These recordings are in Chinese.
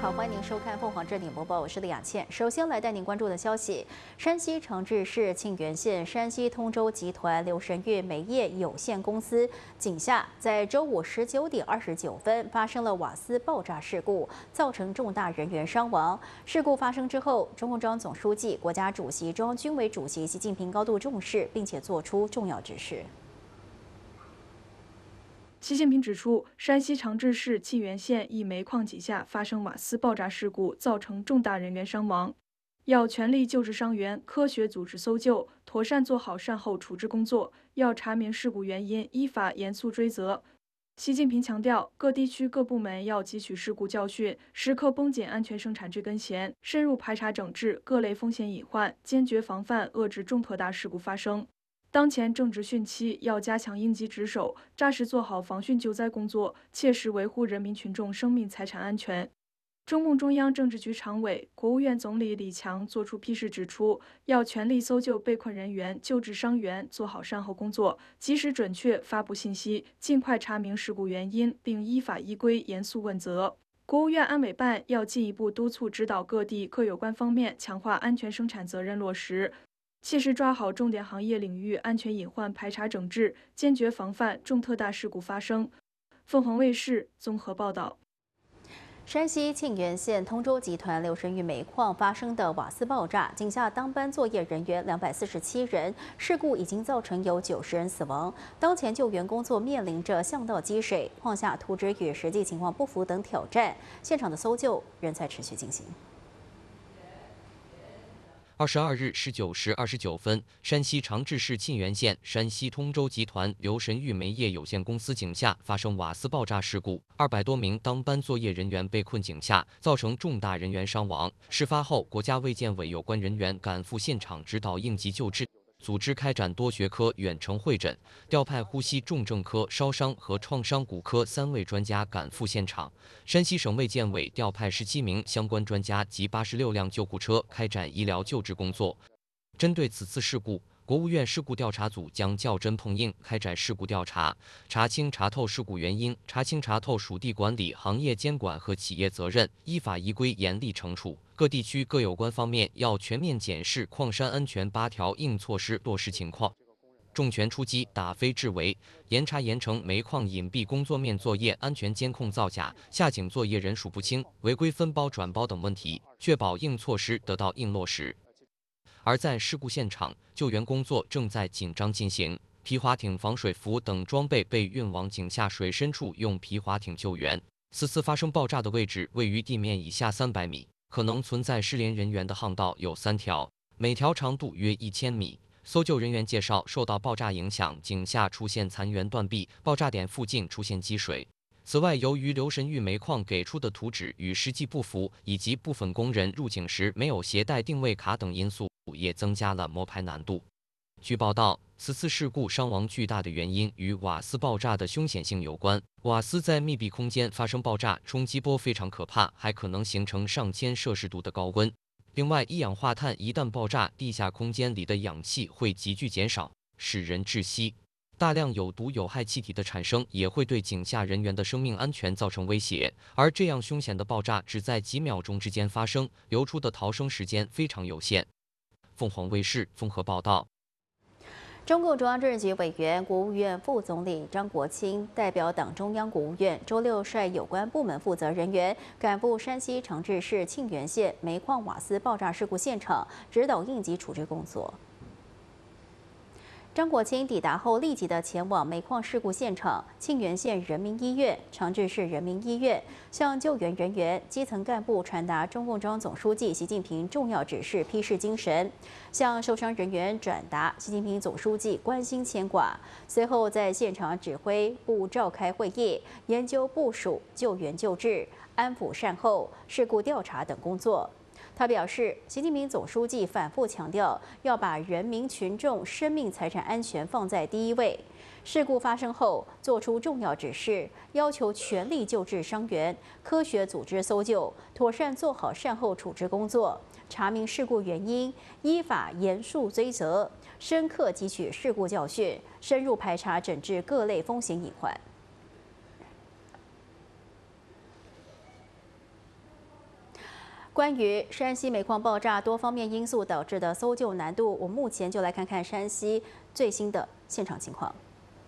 好，欢迎您收看凤凰正点播报，我是李雅倩。首先来带您关注的消息：山西长治市沁源县山西通州集团刘神玉煤业有限公司井下，在周五19点29分发生了瓦斯爆炸事故，造成重大人员伤亡。事故发生之后，中共中央总书记、国家主席、中央军委主席习近平高度重视，并且作出重要指示。 习近平指出，山西长治市沁源县一煤矿井下发生瓦斯爆炸事故，造成重大人员伤亡，要全力救治伤员，科学组织搜救，妥善做好善后处置工作，要查明事故原因，依法严肃追责。习近平强调，各地区各部门要汲取事故教训，时刻绷紧安全生产这根弦，深入排查整治各类风险隐患，坚决防范遏制重特大事故发生。 当前正值汛期，要加强应急值守，扎实做好防汛救灾工作，切实维护人民群众生命财产安全。中共中央政治局常委、国务院总理李强作出批示指出，要全力搜救被困人员、救治伤员，做好善后工作，及时准确发布信息，尽快查明事故原因，并依法依规严肃问责。 国务院安委办要进一步督促指导各地各有关方面强化安全生产责任落实。 切实抓好重点行业领域安全隐患排查整治，坚决防范重特大事故发生。凤凰卫视综合报道。 山西沁源县通州集团刘神玉煤矿发生的瓦斯爆炸，井下当班作业人员247人，事故已经造成有90人死亡。当前救援工作面临着巷道积水、矿下图纸与实际情况不符等挑战，现场的搜救仍在持续进行。 22日19时29分，山西长治市沁源县山西通州集团刘神玉煤业有限公司井下发生瓦斯爆炸事故，200多名当班作业人员被困井下，造成重大人员伤亡。事发后，国家卫健委有关人员赶赴现场指导应急救治。 组织开展多学科远程会诊，调派呼吸重症科、烧伤和创伤骨科3位专家赶赴现场。山西省卫健委调派17名相关专家及86辆救护车开展医疗救治工作。针对此次事故，国务院事故调查组将较真碰硬开展事故调查，查清查透事故原因，查清查透属地管理、行业监管和企业责任，依法依规严厉惩处。 各地区各有关方面要全面检视矿山安全8条硬措施落实情况，重拳出击，打非治为，严查严惩煤矿隐蔽工作面作业安全监控造假、下井作业人数不清、违规分包转包等问题，确保硬措施得到硬落实。而在事故现场，救援工作正在紧张进行，皮划艇、防水服等装备被运往井下水深处，用皮划艇救援。此次发生爆炸的位置位于地面以下300米。 可能存在失联人员的巷道有3条，每条长度约1000米。搜救人员介绍，受到爆炸影响，井下出现残垣断壁，爆炸点附近出现积水。此外，由于刘神玉煤矿给出的图纸与实际不符，以及部分工人入井时没有携带定位卡等因素，也增加了摸排难度。据报道，此次事故伤亡巨大的原因与瓦斯爆炸的凶险性有关。瓦斯在密闭空间发生爆炸，冲击波非常可怕，还可能形成上千摄氏度的高温。另外，一氧化碳一旦爆炸，地下空间里的氧气会急剧减少，使人窒息。大量有毒有害气体的产生，也会对井下人员的生命安全造成威胁。而这样凶险的爆炸只在几秒钟之间发生，流出的逃生时间非常有限。凤凰卫视综合报道。 中共中央政治局委员、国务院副总理张国清代表党中央、国务院周六率有关部门负责人员赶赴山西长治市沁源县煤矿瓦斯爆炸事故现场，指导应急处置工作。 张国清抵达后，立即的前往煤矿事故现场沁源县人民医院、长治市人民医院，向救援人员、基层干部传达中共中央总书记习近平重要指示批示精神，向受伤人员转达习近平总书记关心牵挂。随后在现场指挥部召开会议，研究部署救援救治、安抚善后、事故调查等工作。 他表示，习近平总书记反复强调，要把人民群众生命财产安全放在第一位。事故发生后，作出重要指示，要求全力救治伤员，科学组织搜救，妥善做好善后处置工作，查明事故原因，依法严肃追责，深刻汲取事故教训，深入排查整治各类风险隐患。 关于山西煤矿爆炸多方面因素导致的搜救难度，我目前就来看看山西最新的现场情况。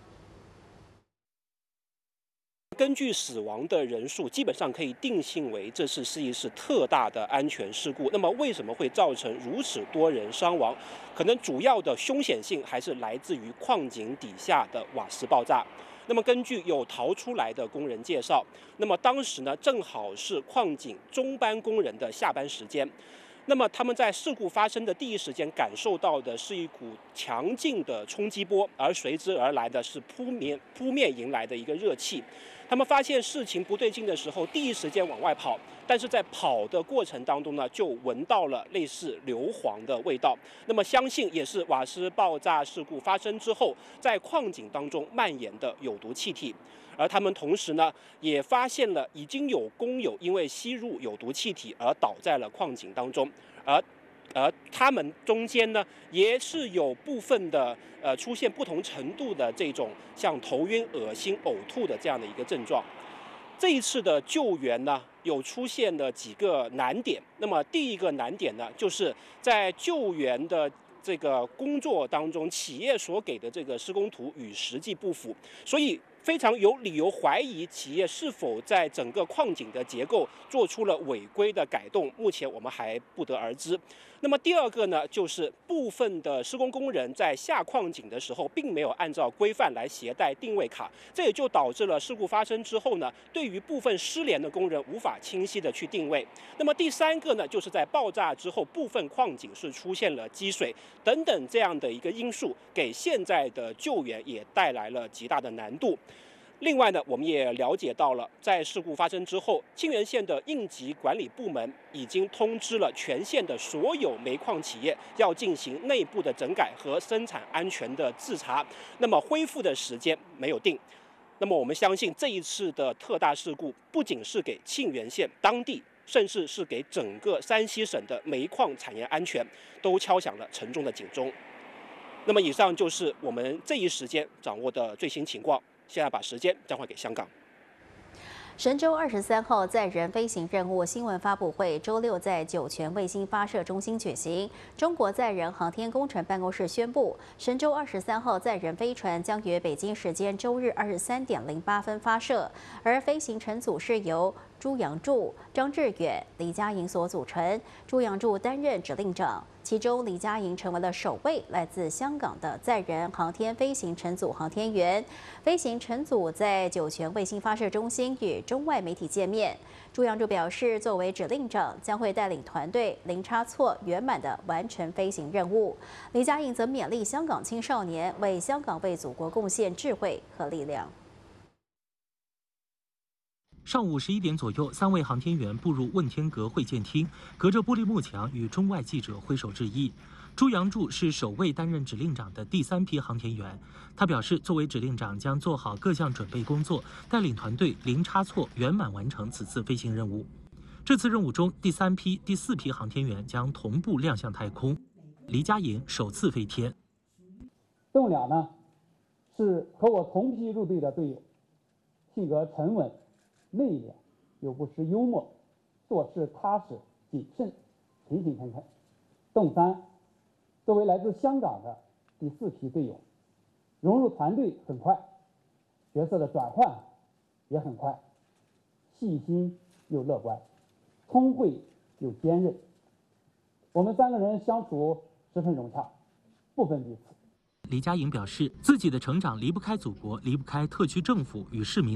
根据死亡的人数，基本上可以定性为这是一次特大的安全事故。那么为什么会造成如此多人伤亡？可能主要的凶险性还是来自于矿井底下的瓦斯爆炸。那么根据有逃出来的工人介绍，那么当时呢正好是矿井中班工人的下班时间。那么他们在事故发生的第一时间感受到的是一股强劲的冲击波，而随之而来的是扑面迎来的一个热气。他们发现事情不对劲的时候，第一时间往外跑，但是在跑的过程当中呢，就闻到了类似硫磺的味道。那么相信也是瓦斯爆炸事故发生之后，在矿井当中蔓延的有毒气体。而他们同时呢，也发现了已经有工友因为吸入有毒气体而倒在了矿井当中，而他们中间呢，也是有部分的出现不同程度的这种像头晕、恶心、呕吐的这样的一个症状。这一次的救援呢，有出现了几个难点。那么第一个难点呢，就是在救援的这个工作当中，企业所给的这个施工图与实际不符，所以非常有理由怀疑企业是否在整个矿井的结构做出了违规的改动，目前我们还不得而知。那么第二个呢，就是部分的施工工人在下矿井的时候，并没有按照规范来携带定位卡，这也就导致了事故发生之后呢，对于部分失联的工人无法清晰的去定位。那么第三个呢，就是在爆炸之后，部分矿井是出现了积水等等这样的一个因素，给现在的救援也带来了极大的难度。另外呢，我们也了解到了，在事故发生之后，沁源县的应急管理部门已经通知了全县的所有煤矿企业要进行内部的整改和生产安全的自查。那么恢复的时间没有定。那么我们相信这一次的特大事故，不仅是给沁源县当地，甚至是给整个山西省的煤矿产业安全，都敲响了沉重的警钟。那么以上就是我们这一时间掌握的最新情况。现在把时间交还给香港。 神舟23号载人飞行任务新闻发布会周六在酒泉卫星发射中心举行。中国载人航天工程办公室宣布，神舟23号载人飞船将于北京时间周日23点08分发射，而飞行乘组是由朱杨柱、张志远、李嘉莹所组成。朱杨柱担任指令长，其中李嘉莹成为了首位来自香港的载人航天飞行乘组航天员。飞行乘组在酒泉卫星发射中心与中外媒体见面。朱杨柱表示，作为指令长，将会带领团队零差错、圆满地完成飞行任务。李嘉莹则勉励香港青少年为香港、为祖国贡献智慧和力量。 上午11点左右，3位航天员步入问天阁会见厅，隔着玻璃幕墙与中外记者挥手致意。朱杨柱是首位担任指令长的第3批航天员，他表示，作为指令长将做好各项准备工作，带领团队零差错圆满完成此次飞行任务。这次任务中，第3批、第4批航天员将同步亮相太空。李嘉莹首次飞天。 邓俩呢，是和我同批入队的队友，性格沉稳、内敛，又不失幽默，做事踏实谨慎，勤勤恳恳。邓三作为来自香港的第4批队友，融入团队很快，角色的转换也很快，细心又乐观，聪慧又坚韧。我们3个人相处十分融洽，不分彼此。 李嘉莹表示，自己的成长离不开祖国，离不开特区政府与市民。